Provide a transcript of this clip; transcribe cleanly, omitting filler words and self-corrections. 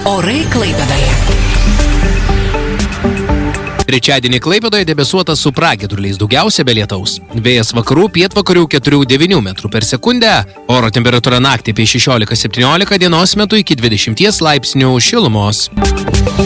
Orai Klaipėdoje. Trečiadienį Klaipėdoje debesuota su pragiedruliais, daugiausia be lietaus. Vėjas vakarų pietvakarių 4–9 metrų per sekundę. Oro temperatūra naktį apie 16–17, dienos metu iki 20 laipsnių šilumos.